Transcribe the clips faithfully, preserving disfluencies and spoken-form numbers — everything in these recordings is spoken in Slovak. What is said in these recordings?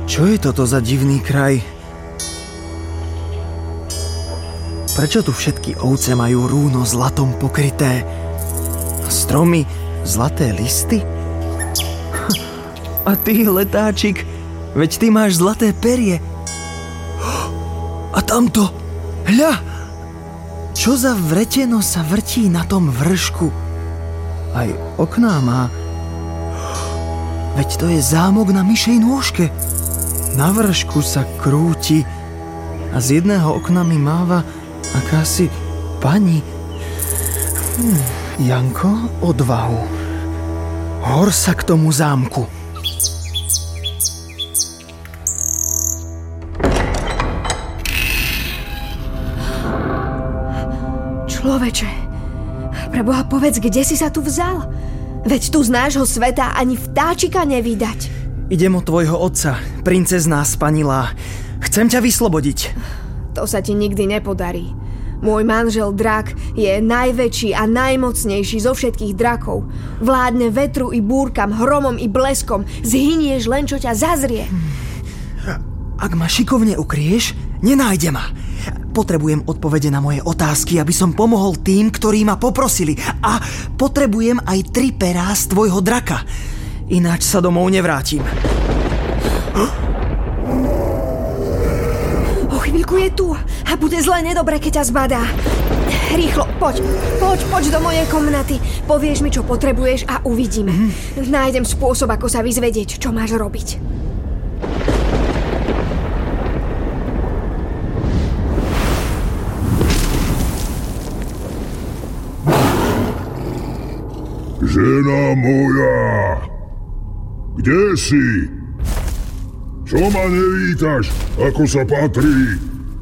Čo je toto za divný kraj? Prečo tu všetky ovce majú rúno zlatom pokryté? Stromy, zlaté listy? A ty, letáčik, veď ty máš zlaté perie. A tamto, hľa! Čo za vreteno sa vrtí na tom vršku? Aj okná má. Veď to je zámok na myšej nôžke. Na vršku sa krúti a z jedného okna mi máva akási pani. Hm, Janko, odvahu. Hor sa k tomu zámku. Človeče, preboha povedz, kde si sa tu vzal? Veď tu z nášho sveta ani vtáčika nevydať. Idem od tvojho otca, princezná spanilá. Chcem ťa vyslobodiť. To sa ti nikdy nepodarí. Môj manžel drak je najväčší a najmocnejší zo všetkých drakov. Vládne vetru i búrkam, hromom i bleskom. Zhynieš len, čo ťa zazrie. Ak ma šikovne ukrieš, nenájde ma. Potrebujem odpovede na moje otázky, aby som pomohol tým, ktorí ma poprosili. A potrebujem aj tri perá z tvojho draka. Ináč sa domov nevrátim. O chvíľku je tu a bude zle nedobre, keď ťa zbadá. Rýchlo, poď, poď, poď do mojej komnaty. Povieš mi, čo potrebuješ a uvidíme. Mm. Nájdem spôsob, ako sa vyzvedieť, čo máš robiť. Žena moja, kde si? Čo ma nevítaš, ako sa patrí?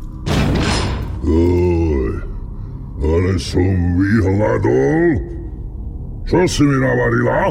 Oj, ale som vyhľadol. Čo si mi navarila?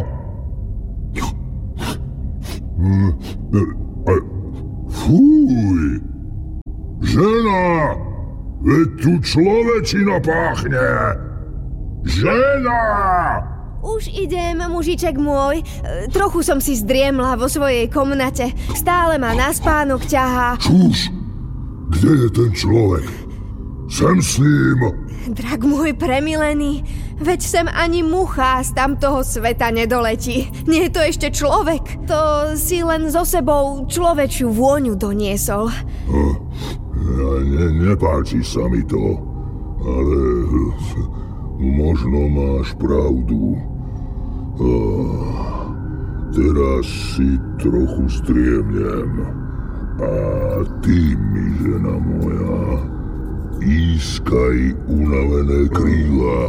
Fúj, žena, veď tu človečina páchne. Žena! Už idem, mužiček môj. Trochu som si zdriemla vo svojej komnate. Stále ma na spánok ťahá. Čuž! Kde je ten človek? Sem s ním! Drak môj premilený, veď sem ani mucha z tamtoho sveta nedoletí. Nie je to ešte človek. To si len so sebou človečiu vôňu doniesol. Oh, ja, ne, nepáči sa mi to, ale možno máš pravdu. Oh, teraz si trochu striemnem. A ty mi, žena moja, ískaj unavené kríla.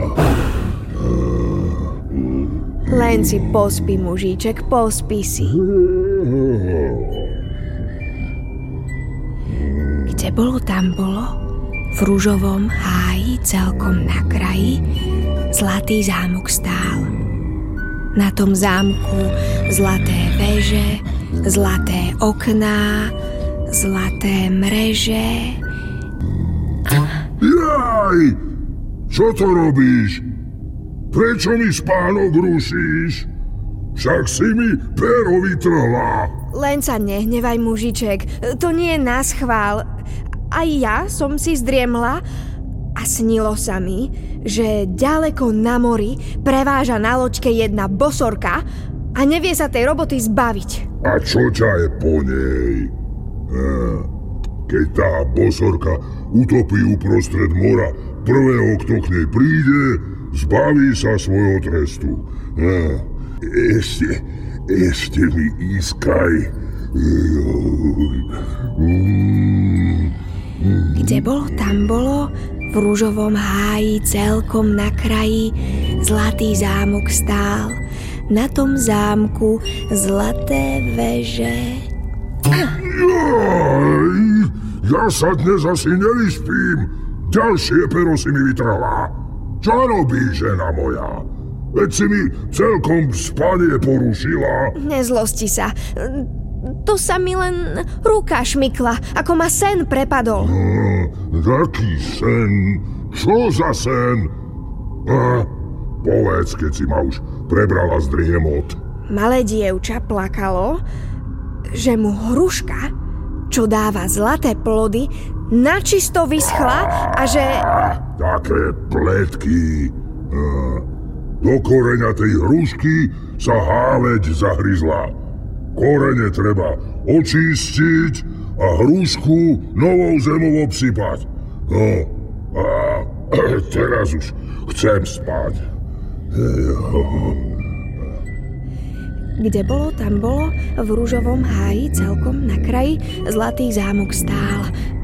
Len si pospí, mužíček, pospí si. Kde bolo, tam bolo, v ružovom háji celkom na kraji, zlatý zámok stál. Na tom zámku zlaté veže, zlaté okná, zlaté mreže. Jaj! Čo to robíš? Prečo mi spánok rušíš? Však si mi pero vytrhla. Len sa nehnevaj, mužiček, to nie je naschvál. Aj ja som si zdriemla a snilo sa mi, že ďaleko na mori preváža na loďke jedna bosorka a nevie sa tej roboty zbaviť. A čo ťa je po nej? Keď tá bosorka utopí uprostred mora prvého, kto k nej príde, zbaví sa svojho trestu. Ešte, ešte mi ískaj. Kde bolo, tam bolo, v ružovom háji celkom na kraji zlatý zámok stál. Na tom zámku zlaté veže. Jaj, ja sa dnes asi nevyspím. Ďalšie pero si mi vytrhla. Čo robíš, žena moja? Veď si mi celkom spanie porušila. Nezlosti sa. To sa mi len ruka šmykla, ako ma sen prepadol. Hmm, taký sen? Čo za sen? Ah, povedz, keď si ma už prebrala z driemot. Malé dievča plakalo, že mu hruška, čo dáva zlaté plody, načisto vyschla a že... Také pletky. Do koreňa tej hrušky sa háveť zahryzla. Korene treba očistiť a hrušku novou zemou obsypať. No, a teraz už chcem spať. Kde bolo, tam bolo, v ružovom háji celkom na kraji zlatý zámok stál.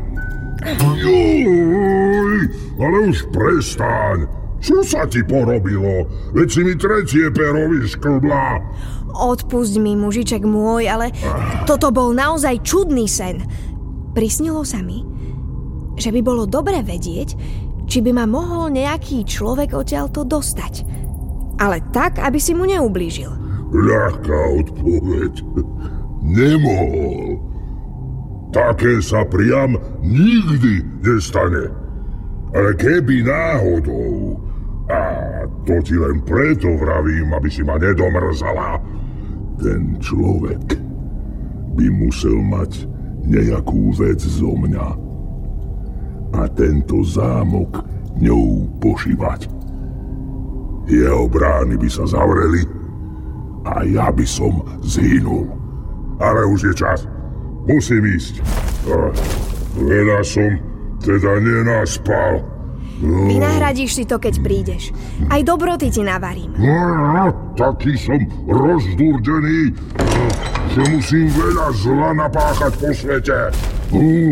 Juj, ale už prestaň. Čo sa ti porobilo? Veď si mi tretie pero vyšklbla. Odpusť mi, mužiček môj, ale toto bol naozaj čudný sen. Prisnilo sa mi, že by bolo dobre vedieť, či by ma mohol nejaký človek odtiaľto dostať. Ale tak, aby si mu neublížil. Ľahká odpoveď. Nemohol. Také sa priam nikdy nestane. Ale keby náhodou, a to ti len preto vravím, aby si ma nedomrzala, ten človek by musel mať nejakú vec zo mňa a tento zámok ňou pošívať. Jeho brány by sa zavreli a ja by som zhynul. Ale už je čas. Musím ísť. Veľa som teda nenaspal. Vynahradíš si to, keď prídeš. Aj dobroty ti navarím. No, taký som rozdurdený, že musím veľa zla napáchať po svete. Uh,